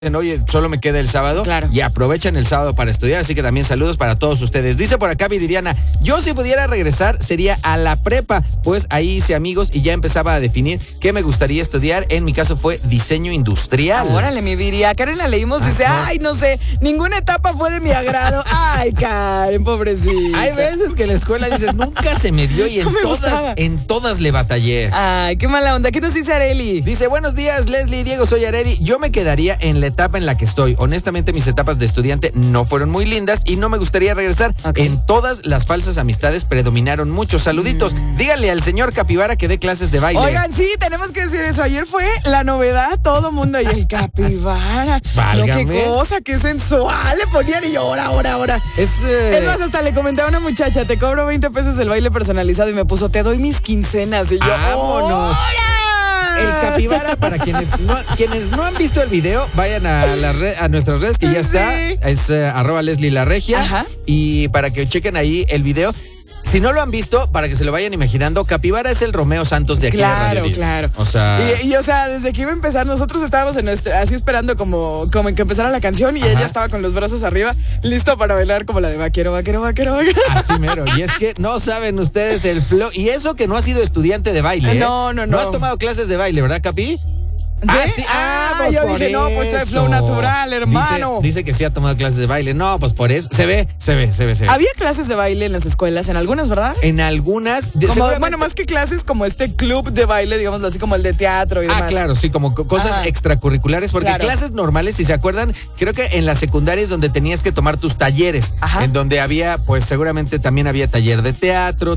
Oye, solo me queda el sábado. Claro. Y aprovechan el sábado para estudiar, así que también saludos para todos ustedes. Dice por acá Viridiana, yo si pudiera regresar sería a la prepa, pues ahí hice amigos y ya empezaba a definir qué me gustaría estudiar. En mi caso fue diseño industrial. Órale, mi Viri. A Karen la leímos, dice, ay, no sé, ninguna etapa fue de mi agrado. Ay, Karen, pobrecita. Hay veces que en la escuela dices, nunca se me dio y en todas le batallé. Ay, qué mala onda. ¿Qué nos dice Areli? Dice, buenos días, Leslie y Diego, soy Areli. Yo me quedaría en la etapa en la que estoy. Honestamente, mis etapas de estudiante no fueron muy lindas y no me gustaría regresar. Okay. En todas las falsas amistades predominaron muchos saluditos. Díganle al señor Capibara que dé clases de baile. Oigan, sí, tenemos que decir eso. Ayer fue la novedad, todo mundo y el Capibara. Válgame. No, qué cosa, qué sensual. Le ponían y yo, ahora. Es más, hasta le comenté a una muchacha, te cobro 20 pesos el baile personalizado y me puso, te doy mis quincenas. Y yo, ¡vámonos! ¡hora! El Capibara, para quienes no han visto el video, vayan a nuestras redes, que ya está. Es @Leslie La Regia. Ajá. Y para que chequen ahí el video. Si no lo han visto, para que se lo vayan imaginando, Capibara es el Romeo Santos de aquí de Radio Disney. Claro. O sea... Y o sea, desde que iba a empezar, nosotros estábamos así esperando como en que empezara la canción y ella estaba con los brazos arriba, listo para bailar como la de vaquero. Así mero. Y es que no saben ustedes el flow. Y eso que no has sido estudiante de baile. No. No has tomado clases de baile, ¿verdad, Capi? ¿Sí? Pues yo por dije, no, pues es eso. flow natural, hermano. Dice que sí ha tomado clases de baile. No, pues por eso. Se ve. Había clases de baile en las escuelas, en algunas, ¿verdad? En algunas. Bueno, más que clases, como este club de baile, digámoslo así, como el de teatro y demás. Claro, sí, como cosas extracurriculares, porque clases normales, si se acuerdan, creo que en la secundaria es donde tenías que tomar tus talleres, en donde había, pues seguramente también había taller de teatro,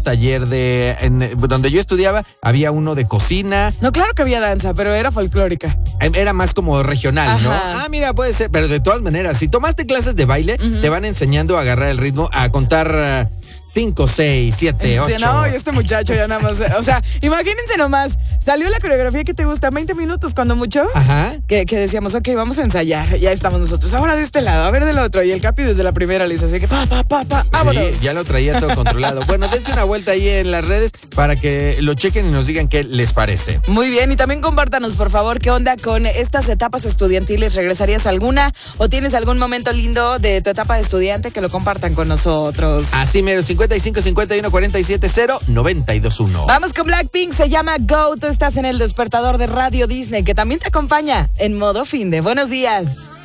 donde yo estudiaba, había uno de cocina. No, claro que había danza, pero era folclórica. Era más como regional, ¿no? Mira, puede ser, pero de todas maneras, si tomaste clases de baile, te van enseñando a agarrar el ritmo, a contar 5, 6, 7, 8. No, y este muchacho ya nada más, o sea, imagínense nomás, salió la coreografía que te gusta, 20 minutos cuando mucho. Ajá. Que decíamos, ok, vamos a ensayar, ya estamos nosotros, ahora de este lado, a ver del otro, y el Capi desde la primera le hizo así que vámonos. Sí, ya lo traía todo controlado. Bueno, dense una vuelta ahí en las redes para que lo chequen y nos digan qué les parece. Muy bien, y también compártanos, por favor, qué onda con estas etapas estudiantiles. ¿Regresarías a alguna o tienes algún momento lindo de tu etapa de estudiante que lo compartan con nosotros? Así mero, 55 51 47 0 92 1. Vamos con Blackpink, se llama Go. Tú estás en el despertador de Radio Disney, que también te acompaña en modo fin de. Buenos días.